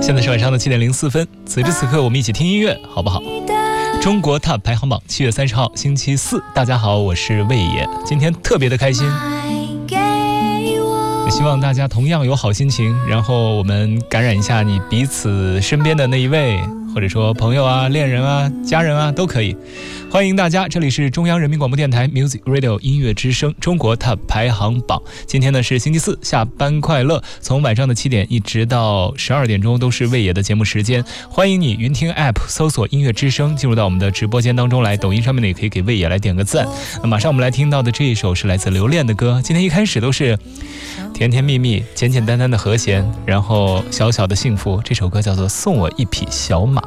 现在是晚上的7点04分，此时此刻我们一起听音乐好不好？中国 Top 排行榜7月30号星期四，大家好，我是魏野，今天特别的开心，也希望大家同样有好心情，然后我们感染一下你彼此身边的那一位，或者说朋友啊、恋人啊、家人啊都可以。欢迎大家，这里是中央人民广播电台 Music Radio 音乐之声中国 Top 排行榜。今天呢是星期四，下班快乐，从晚上的7点一直到12点钟都是魏野的节目时间。欢迎你云听 App 搜索音乐之声，进入到我们的直播间当中来。抖音上面呢也可以给魏野来点个赞。那马上我们来听到的这一首是来自刘恋的歌，今天一开始都是甜甜蜜蜜、简简单单的和弦，然后小小的幸福。这首歌叫做《送我一匹小马》。